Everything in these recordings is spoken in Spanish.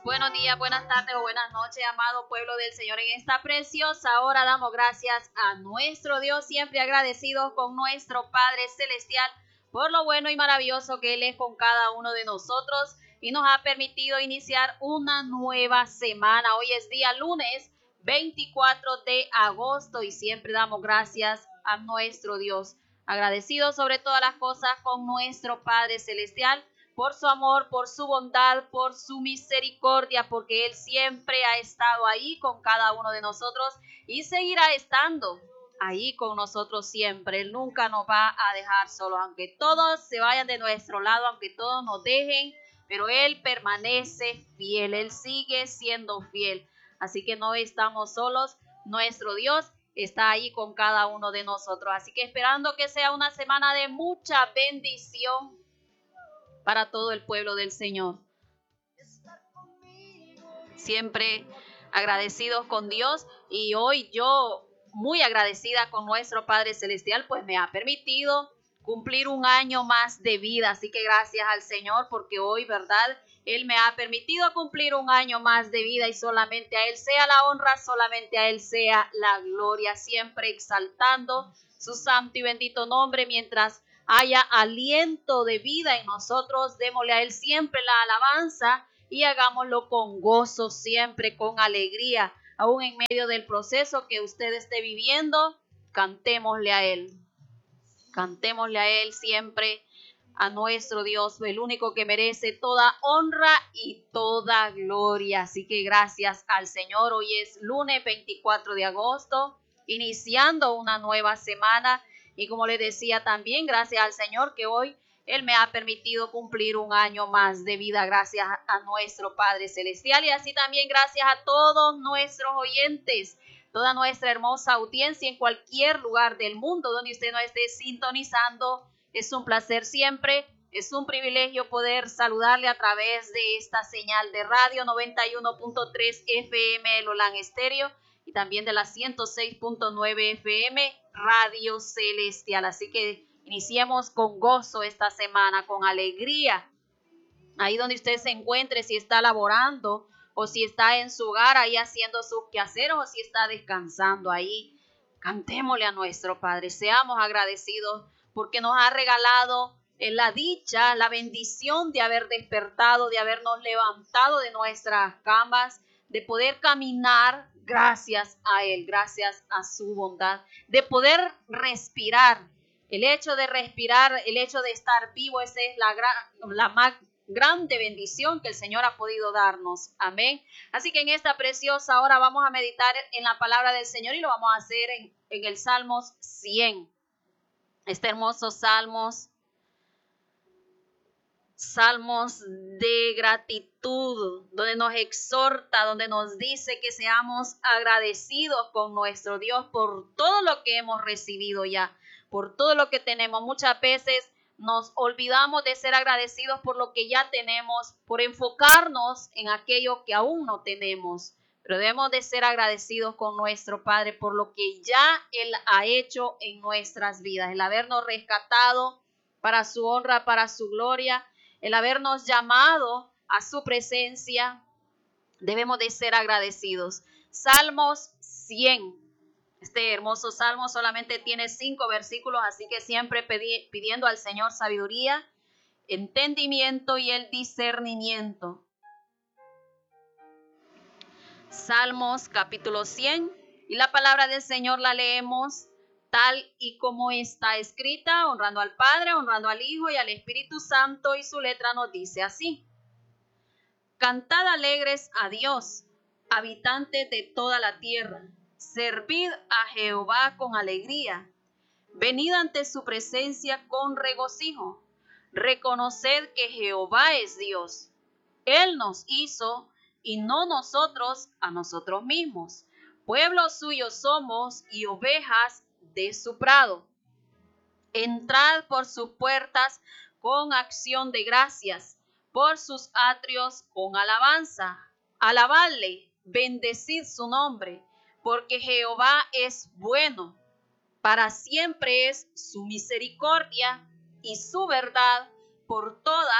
Buenos días, buenas tardes o buenas noches, amado pueblo del Señor. En esta preciosa hora damos gracias a nuestro Dios, siempre agradecidos con nuestro Padre Celestial por lo bueno y maravilloso que Él es con cada uno de nosotros y nos ha permitido iniciar una nueva semana. Hoy es día lunes 24 de agosto y siempre damos gracias a nuestro Dios. Agradecidos sobre todas las cosas con nuestro Padre Celestial por su amor, por su bondad, por su misericordia, porque Él siempre ha estado ahí con cada uno de nosotros y seguirá estando ahí con nosotros siempre. Él nunca nos va a dejar solos, aunque todos se vayan de nuestro lado, aunque todos nos dejen, pero Él permanece fiel, Él sigue siendo fiel. Así que no estamos solos, nuestro Dios está ahí con cada uno de nosotros. Así que esperando que sea una semana de mucha bendición para todo el pueblo del Señor. Siempre agradecidos con Dios y hoy yo muy agradecida con nuestro Padre Celestial, pues me ha permitido cumplir un año más de vida. Así que gracias al Señor porque hoy, ¿verdad? Él me ha permitido cumplir un año más de vida y solamente a Él sea la honra, solamente a Él sea la gloria, siempre exaltando su santo y bendito nombre mientras haya aliento de vida en nosotros. Démosle a Él siempre la alabanza y hagámoslo con gozo, siempre con alegría, aún en medio del proceso que usted esté viviendo. Cantémosle a Él siempre, a nuestro Dios, el único que merece toda honra y toda gloria. Así que gracias al Señor. Hoy es lunes 24 de agosto, iniciando una nueva semana. Y como les decía también, gracias al Señor que hoy Él me ha permitido cumplir un año más de vida, gracias a nuestro Padre Celestial. Y así también gracias a todos nuestros oyentes, toda nuestra hermosa audiencia en cualquier lugar del mundo donde usted nos esté sintonizando. Es un placer siempre, es un privilegio poder saludarle a través de esta señal de radio 91.3 FM El Olan Estéreo y también de la 106.9 FM Radio Celestial. Así que iniciemos con gozo esta semana, con alegría. Ahí donde usted se encuentre, si está laborando o si está en su hogar ahí haciendo sus quehaceres o si está descansando ahí, cantémosle a nuestro Padre. Seamos agradecidos porque nos ha regalado la dicha, la bendición de haber despertado, de habernos levantado de nuestras camas, de poder caminar gracias a Él, gracias a su bondad, de poder respirar. El hecho de respirar, el hecho de estar vivo, esa es la más grande bendición que el Señor ha podido darnos. Amén. Así que en esta preciosa hora vamos a meditar en la palabra del Señor y lo vamos a hacer en el Salmos 100. Este hermoso Salmos de gratitud, donde nos exhorta, donde nos dice que seamos agradecidos con nuestro Dios por todo lo que hemos recibido ya, por todo lo que tenemos. Muchas veces nos olvidamos de ser agradecidos por lo que ya tenemos, por enfocarnos en aquello que aún no tenemos. Pero debemos de ser agradecidos con nuestro Padre por lo que ya Él ha hecho en nuestras vidas, el habernos rescatado para su honra, para su gloria, el habernos llamado a su presencia. Debemos de ser agradecidos. Salmos 100. Este hermoso salmo solamente tiene 5 versículos, así que siempre pidiendo al Señor sabiduría, entendimiento y el discernimiento. Salmos capítulo 100 y la palabra del Señor la leemos tal y como está escrita, honrando al Padre, honrando al Hijo y al Espíritu Santo, y su letra nos dice así: Cantad alegres a Dios, habitantes de toda la tierra, servid a Jehová con alegría, venid ante su presencia con regocijo, reconoced que Jehová es Dios, Él nos hizo y no nosotros a nosotros mismos. Pueblo suyo somos y ovejas de su prado. Entrad por sus puertas con acción de gracias, por sus atrios con alabanza. Alabadle, bendecid su nombre, porque Jehová es bueno. Para siempre es su misericordia y su verdad por todas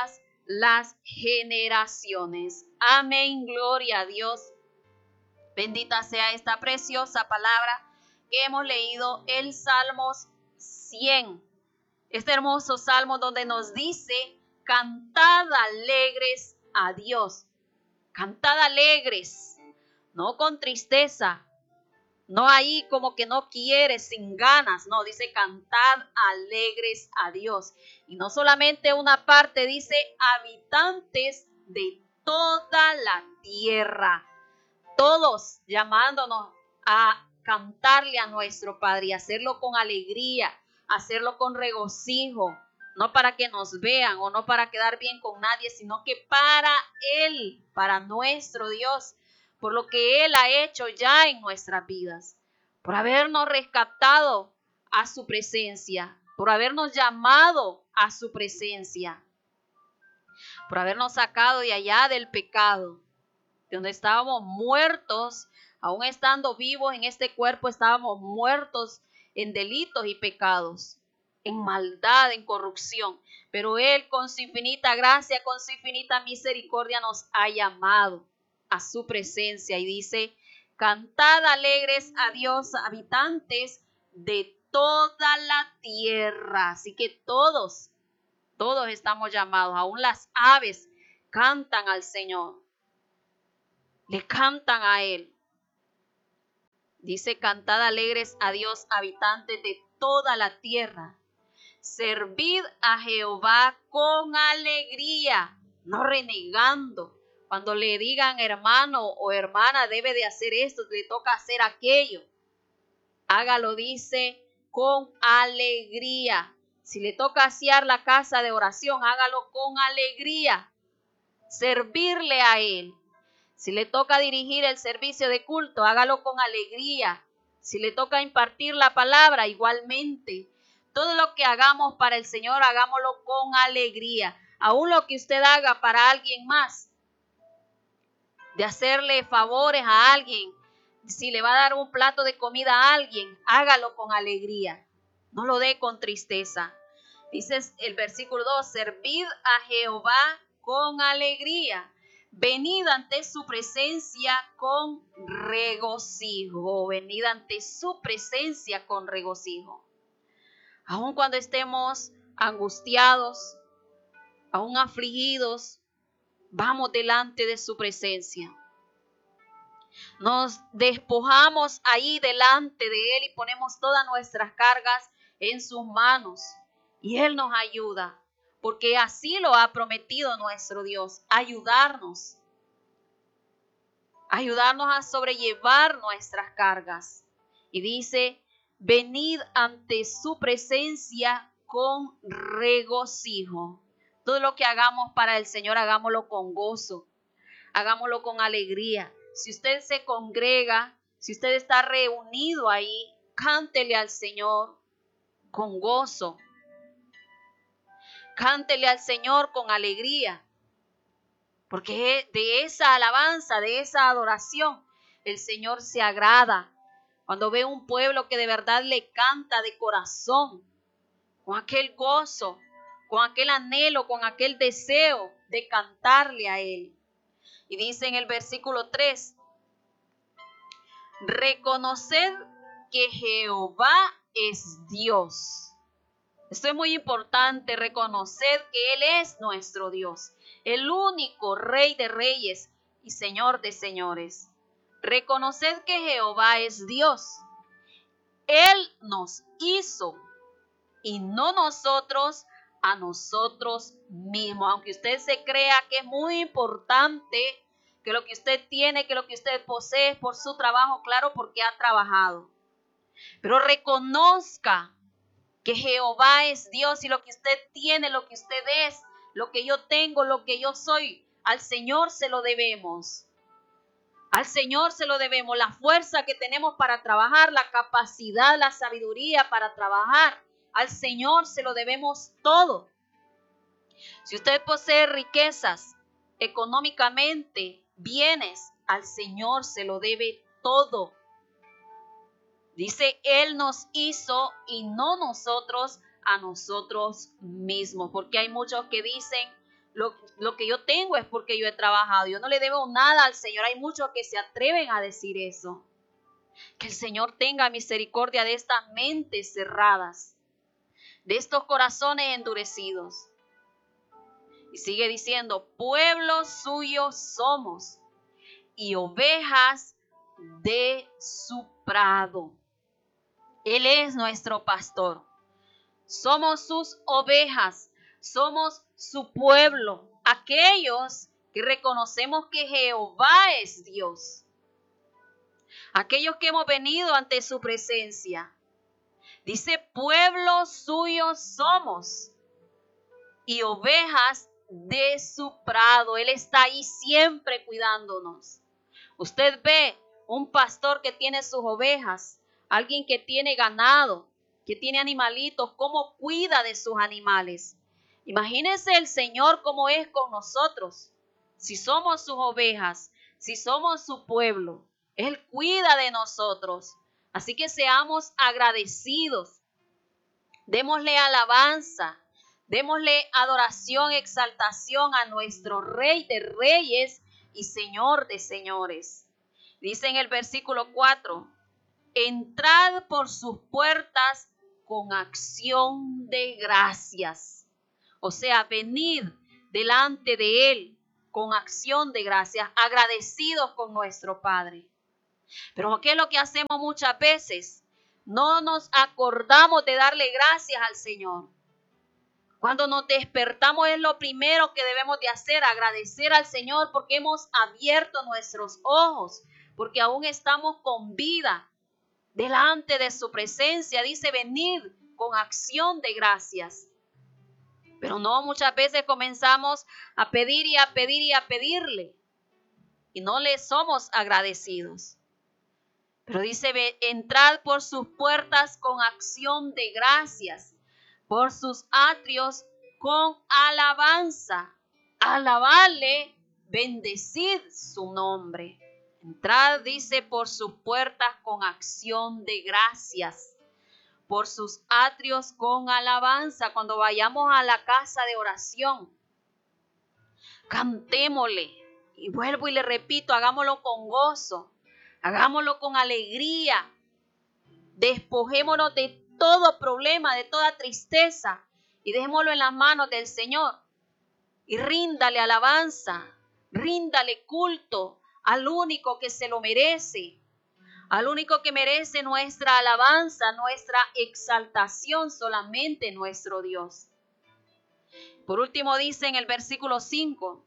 las generaciones. Amén, gloria a Dios. Bendita sea esta preciosa palabra que hemos leído, el Salmos 100. Este hermoso salmo donde nos dice, cantad alegres a Dios. Cantad alegres, no con tristeza, no ahí como que no quieres, sin ganas. No, dice cantad alegres a Dios. Y no solamente una parte, dice habitantes de toda la tierra. Todos llamándonos a cantarle a nuestro Padre y hacerlo con alegría, hacerlo con regocijo. No para que nos vean o no para quedar bien con nadie, sino que para Él, para nuestro Dios, por lo que Él ha hecho ya en nuestras vidas, por habernos rescatado a su presencia, por habernos llamado a su presencia, por habernos sacado de allá del pecado, de donde estábamos muertos, aún estando vivos en este cuerpo, estábamos muertos en delitos y pecados, en maldad, en corrupción. Pero Él con su infinita gracia, con su infinita misericordia nos ha llamado a su presencia y dice, cantad alegres a Dios, habitantes de toda la tierra. Así que todos estamos llamados, aún las aves cantan al Señor, le cantan a Él. Dice, cantad alegres a Dios, habitantes de toda la tierra. Servid a Jehová con alegría, no renegando. Cuando le digan hermano o hermana, debe de hacer esto, le toca hacer aquello. Hágalo, dice, con alegría. Si le toca asear la casa de oración, hágalo con alegría. Servirle a Él. Si le toca dirigir el servicio de culto, hágalo con alegría. Si le toca impartir la palabra, igualmente. Todo lo que hagamos para el Señor, hagámoslo con alegría. Aún lo que usted haga para alguien más, de hacerle favores a alguien, si le va a dar un plato de comida a alguien, hágalo con alegría. No lo dé con tristeza. Dice el versículo 2, servid a Jehová con alegría. Venid ante su presencia con regocijo. Venid ante su presencia con regocijo. Aun cuando estemos angustiados, aun afligidos, vamos delante de su presencia. Nos despojamos ahí delante de Él y ponemos todas nuestras cargas en sus manos. Y Él nos ayuda, porque así lo ha prometido nuestro Dios, ayudarnos a sobrellevar nuestras cargas. Y dice, venid ante su presencia con regocijo. Todo lo que hagamos para el Señor, hagámoslo con gozo, hagámoslo con alegría. Si usted se congrega, si usted está reunido ahí, cántele al Señor con gozo. Cántele al Señor con alegría, porque de esa alabanza, de esa adoración, el Señor se agrada. Cuando ve un pueblo que de verdad le canta de corazón, con aquel gozo, con aquel anhelo, con aquel deseo de cantarle a Él. Y dice en el versículo 3, reconoced que Jehová es Dios. Esto es muy importante, reconocer que Él es nuestro Dios, el único Rey de reyes y Señor de señores. Reconoced que Jehová es Dios. Él nos hizo y no nosotros a nosotros mismos. Aunque usted se crea que es muy importante, que lo que usted tiene, que lo que usted posee es por su trabajo, claro, porque ha trabajado. Pero reconozca que Jehová es Dios y lo que usted tiene, lo que usted es, lo que yo tengo, lo que yo soy, al Señor se lo debemos. Al Señor se lo debemos, la fuerza que tenemos para trabajar, la capacidad, la sabiduría para trabajar. Al Señor se lo debemos todo. Si usted posee riquezas, económicamente, bienes, al Señor se lo debe todo. Dice, Él nos hizo y no nosotros a nosotros mismos. Porque hay muchos que dicen, Lo que yo tengo es porque yo he trabajado. Yo no le debo nada al Señor. Hay muchos que se atreven a decir eso. Que el Señor tenga misericordia de estas mentes cerradas, de estos corazones endurecidos. Y sigue diciendo, pueblo suyo somos y ovejas de su prado. Él es nuestro pastor. Somos sus ovejas, somos su pueblo, aquellos que reconocemos que Jehová es Dios. Aquellos que hemos venido ante su presencia. Dice, pueblo suyo somos y ovejas de su prado. Él está ahí siempre cuidándonos. Usted ve un pastor que tiene sus ovejas, alguien que tiene ganado, que tiene animalitos, cómo cuida de sus animales. Imagínense el Señor cómo es con nosotros. Si somos sus ovejas, si somos su pueblo, Él cuida de nosotros. Así que seamos agradecidos. Démosle alabanza, démosle adoración, exaltación a nuestro Rey de Reyes y Señor de Señores. Dice en el versículo 4, entrad por sus puertas con acción de gracias. O sea, venid delante de Él con acción de gracias, agradecidos con nuestro Padre. Pero ¿qué es lo que hacemos muchas veces? No nos acordamos de darle gracias al Señor. Cuando nos despertamos es lo primero que debemos de hacer, agradecer al Señor porque hemos abierto nuestros ojos, porque aún estamos con vida delante de su presencia. Dice, venid con acción de gracias. Pero no, muchas veces comenzamos a pedir y a pedir y a pedirle y no le somos agradecidos. Pero dice, entrad por sus puertas con acción de gracias, por sus atrios con alabanza. Alabadle, bendecid su nombre. Entrad, dice, por sus puertas con acción de gracias, por sus atrios con alabanza. Cuando vayamos a la casa de oración, cantémosle. Y vuelvo y le repito, hagámoslo con gozo. Hagámoslo con alegría. Despojémonos de todo problema, de toda tristeza y dejémoslo en las manos del Señor. Y ríndale alabanza, ríndale culto al único que se lo merece, al único que merece nuestra alabanza, nuestra exaltación, solamente nuestro Dios. Por último dice en el versículo 5,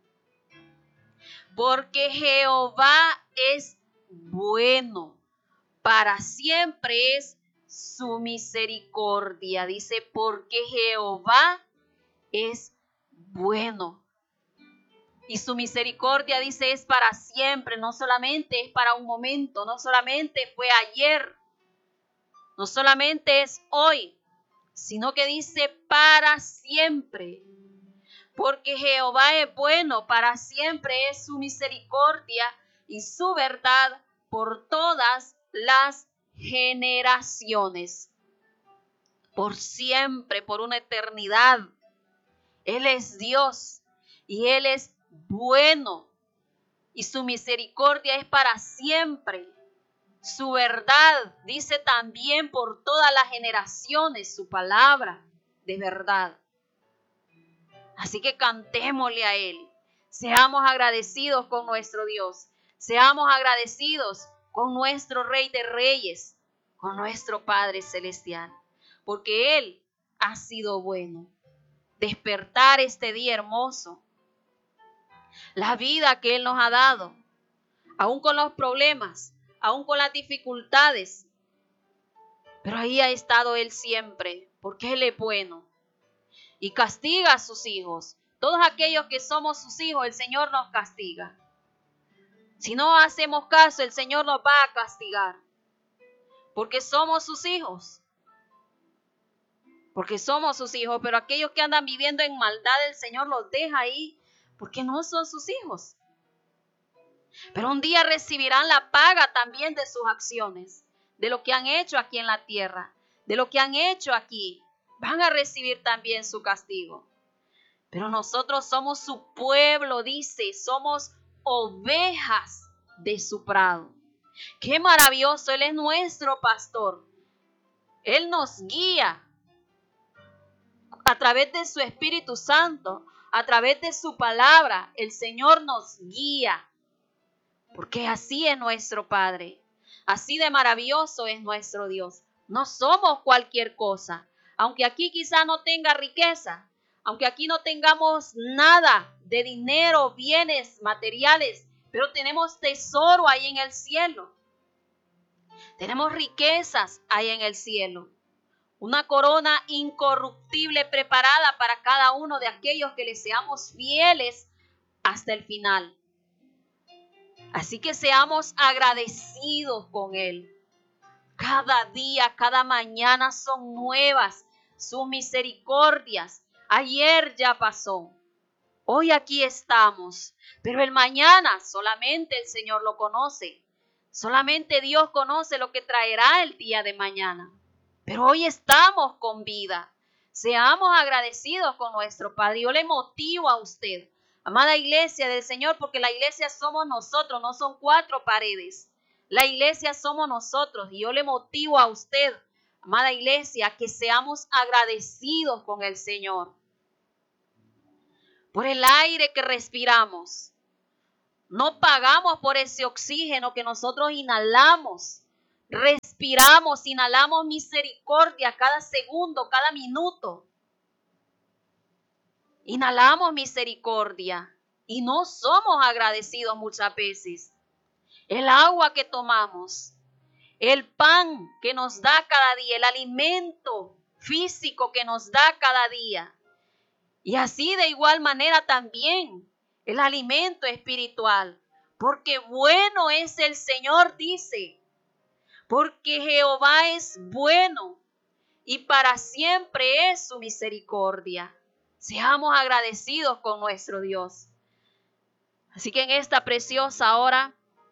porque Jehová es bueno, para siempre es su misericordia. Dice, porque Jehová es bueno. Y su misericordia, dice, es para siempre. No solamente es para un momento, no solamente fue ayer, no solamente es hoy, sino que dice para siempre. Porque Jehová es bueno, para siempre es su misericordia y su verdad por todas las generaciones. Por siempre, por una eternidad. Él es Dios y Él es bueno y su misericordia es para siempre. Su verdad dice también por todas las generaciones, su palabra de verdad. Así que cantémosle a Él. Seamos agradecidos con nuestro Dios. Seamos agradecidos con nuestro Rey de Reyes, con nuestro Padre Celestial. Porque Él ha sido bueno. Despertar este día hermoso. La vida que Él nos ha dado. Aún con los problemas, aún con las dificultades. Pero ahí ha estado Él siempre. Porque Él es bueno. Y castiga a sus hijos. Todos aquellos que somos sus hijos, el Señor nos castiga. Si no hacemos caso, el Señor nos va a castigar. Porque somos sus hijos. Porque somos sus hijos. Pero aquellos que andan viviendo en maldad, el Señor los deja ahí. Porque no son sus hijos. Pero un día recibirán la paga también de sus acciones. De lo que han hecho aquí en la tierra. De lo que han hecho aquí. Van a recibir también su castigo. Pero nosotros somos su pueblo, dice, somos ovejas de su prado. Qué maravilloso, Él es nuestro pastor. Él nos guía a través de su Espíritu Santo, a través de su palabra. El Señor nos guía, porque así es nuestro Padre. Así de maravilloso es nuestro Dios. No somos cualquier cosa. Aunque aquí quizá no tenga riqueza, aunque aquí no tengamos nada de dinero, bienes, materiales, pero tenemos tesoro ahí en el cielo. Tenemos riquezas ahí en el cielo. Una corona incorruptible preparada para cada uno de aquellos que le seamos fieles hasta el final. Así que seamos agradecidos con Él. Cada día, cada mañana son nuevas sus misericordias. Ayer ya pasó. Hoy aquí estamos. Pero el mañana solamente el Señor lo conoce. Solamente Dios conoce lo que traerá el día de mañana. Pero hoy estamos con vida. Seamos agradecidos con nuestro Padre. Yo le motivo a usted, amada iglesia del Señor, porque la iglesia somos nosotros, no son 4 paredes. La iglesia somos nosotros y yo le motivo a usted, amada iglesia, que seamos agradecidos con el Señor por el aire que respiramos. No pagamos por ese oxígeno que nosotros inhalamos. Respiramos, inhalamos misericordia cada segundo, cada minuto. Inhalamos misericordia y no somos agradecidos muchas veces. El agua que tomamos, el pan que nos da cada día, el alimento físico que nos da cada día. Y así de igual manera también el alimento espiritual. Porque bueno es el Señor, dice. Porque Jehová es bueno y para siempre es su misericordia. Seamos agradecidos con nuestro Dios. Así que en esta preciosa hora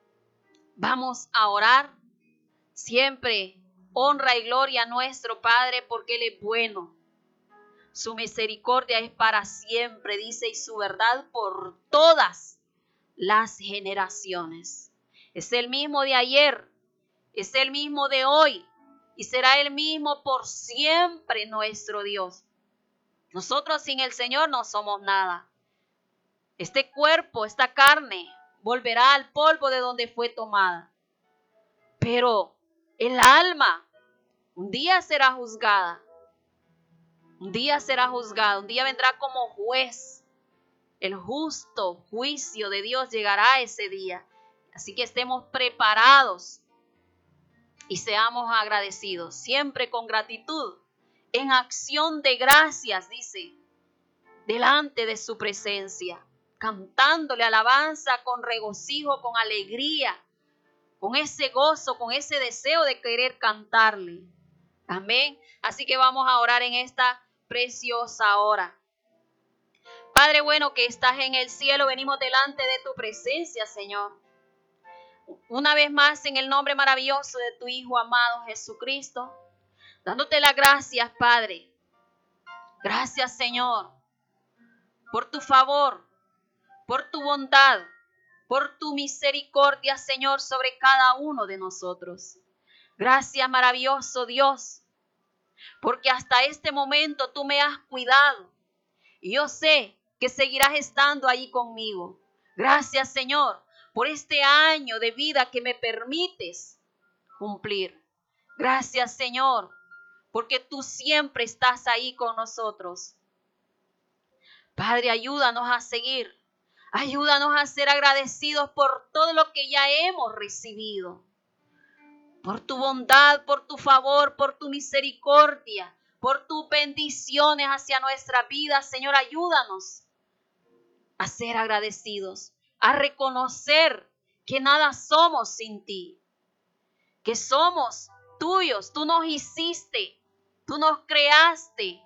vamos a orar. Siempre honra y gloria a nuestro Padre porque Él es bueno. Su misericordia es para siempre, dice, y su verdad por todas las generaciones. Es el mismo de ayer, es el mismo de hoy y será el mismo por siempre nuestro Dios. Nosotros sin el Señor no somos nada. Este cuerpo, esta carne, volverá al polvo de donde fue tomada. Pero el alma un día será juzgada. Un día será juzgada, un día vendrá como juez. El justo juicio de Dios llegará ese día. Así que estemos preparados y seamos agradecidos, siempre con gratitud, en acción de gracias, dice, delante de su presencia, cantándole alabanza con regocijo, con alegría, con ese gozo, con ese deseo de querer cantarle. Amén. Así que vamos a orar en esta preciosa hora. Padre bueno que estás en el cielo, venimos delante de tu presencia, Señor. Una vez más en el nombre maravilloso de tu Hijo amado Jesucristo, dándote las gracias, Padre. Gracias, Señor, por tu favor, por tu bondad, por tu misericordia, Señor, sobre cada uno de nosotros. Gracias, maravilloso Dios, porque hasta este momento tú me has cuidado y yo sé que seguirás estando ahí conmigo. Gracias, Señor, por este año de vida que me permites cumplir. Gracias, Señor, porque tú siempre estás ahí con nosotros. Padre, ayúdanos a seguir. Ayúdanos a ser agradecidos por todo lo que ya hemos recibido. Por tu bondad, por tu favor, por tu misericordia, por tus bendiciones hacia nuestra vida. Señor, ayúdanos a ser agradecidos, a reconocer que nada somos sin ti, que somos tuyos, tú nos hiciste, tú nos creaste,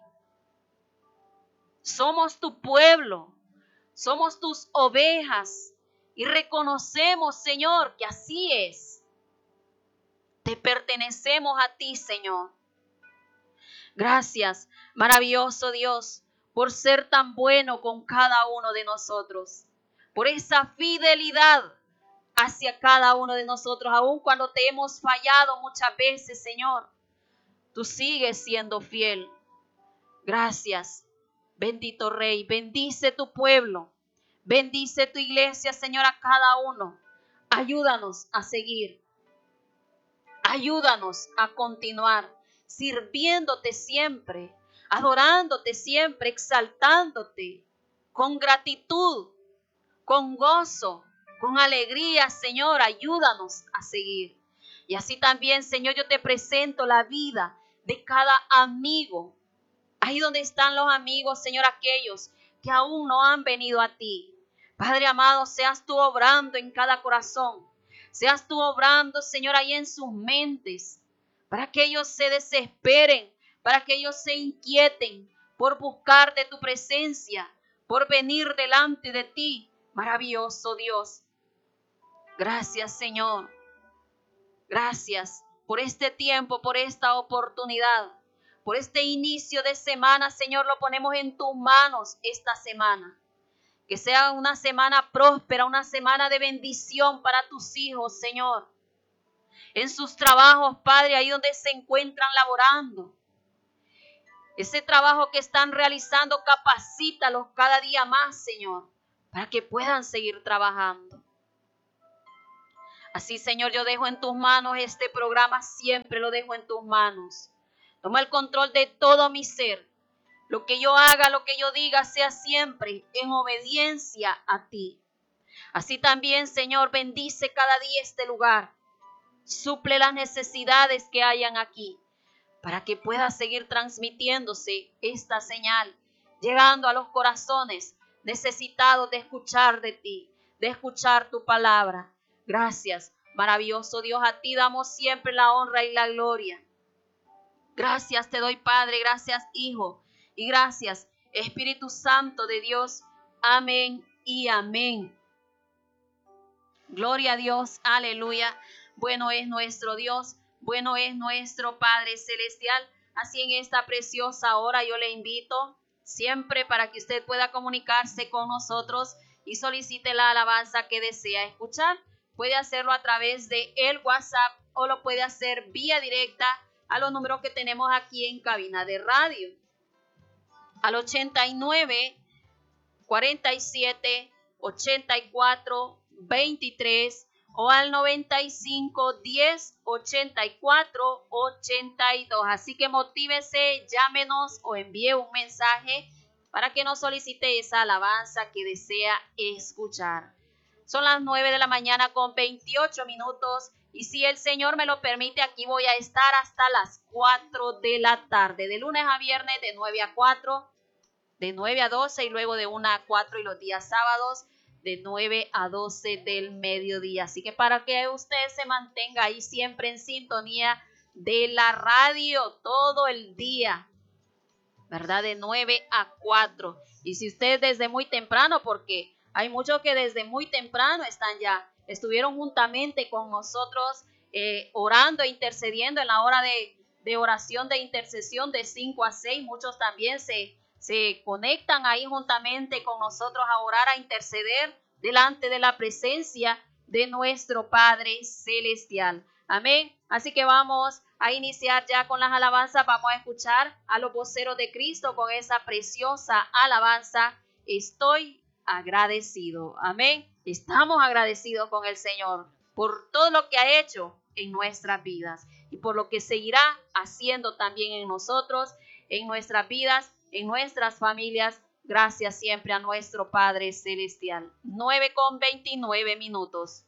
somos tu pueblo, somos tus ovejas y reconocemos, Señor, que así es. Te pertenecemos a ti, Señor. Gracias, maravilloso Dios, por ser tan bueno con cada uno de nosotros, por esa fidelidad hacia cada uno de nosotros, aun cuando te hemos fallado muchas veces, Señor. Tú sigues siendo fiel. Gracias, bendito Rey. Bendice tu pueblo. Bendice tu iglesia, Señor, a cada uno. Ayúdanos a seguir. Ayúdanos a continuar sirviéndote siempre, adorándote siempre, exaltándote con gratitud, con gozo, con alegría, Señor. Ayúdanos a seguir. Y así también, Señor, yo te presento la vida de cada amigo. Ahí donde están los amigos, Señor, aquellos que aún no han venido a ti. Padre amado, seas tú obrando en cada corazón. Seas tú obrando, Señor, ahí en sus mentes. Para que ellos se desesperen, para que ellos se inquieten por buscar de tu presencia, por venir delante de ti. Maravilloso Dios. Gracias, Señor. Gracias por este tiempo, por esta oportunidad. Por este inicio de semana, Señor, lo ponemos en tus manos esta semana. Que sea una semana próspera, una semana de bendición para tus hijos, Señor. En sus trabajos, Padre, ahí donde se encuentran laborando. Ese trabajo que están realizando, capacítalos cada día más, Señor, para que puedan seguir trabajando. Así, Señor, yo dejo en tus manos este programa, siempre lo dejo en tus manos. Toma el control de todo mi ser. Lo que yo haga, lo que yo diga, sea siempre en obediencia a ti. Así también, Señor, bendice cada día este lugar. Suple las necesidades que hayan aquí, para que pueda seguir transmitiéndose esta señal, llegando a los corazones necesitados de escuchar de ti, de escuchar tu palabra. Gracias, maravilloso Dios, a ti damos siempre la honra y la gloria. Gracias te doy, Padre, gracias, Hijo, y gracias, Espíritu Santo de Dios. Amén y amén. Gloria a Dios, aleluya. Bueno es nuestro Dios, bueno es nuestro Padre Celestial. Así en esta preciosa hora yo le invito siempre para que usted pueda comunicarse con nosotros y solicite la alabanza que desea escuchar. Puede hacerlo a través de el WhatsApp o lo puede hacer vía directa a los números que tenemos aquí en cabina de radio. Al 89 47 84 23 o al 95 10 84 82. Así que motívese, llámenos o envíe un mensaje para que nos solicite esa alabanza que desea escuchar. Son las 9 de la mañana con 28 minutos y si el Señor me lo permite, aquí voy a estar hasta las 4 de la tarde, de lunes a viernes de 9 a 4, de 9 a 12 y luego de 1 a 4 y los días sábados de 9 a 12 del mediodía. Así que para que usted se mantenga ahí siempre en sintonía de la radio todo el día, ¿verdad? De 9 a 4. Y si usted desde muy temprano, porque hay muchos que desde muy temprano estuvieron juntamente con nosotros orando e intercediendo en la hora de oración de intercesión de 5 a 6. Muchos también se conectan ahí juntamente con nosotros a orar, a interceder delante de la presencia de nuestro Padre Celestial. Amén. Así que vamos a iniciar ya con las alabanzas. Vamos a escuchar a los voceros de Cristo con esa preciosa alabanza. Estoy agradecido. Amén. Estamos agradecidos con el Señor por todo lo que ha hecho en nuestras vidas y por lo que seguirá haciendo también en nosotros, en nuestras vidas, en nuestras familias. Gracias siempre a nuestro Padre Celestial. 9:29 minutos.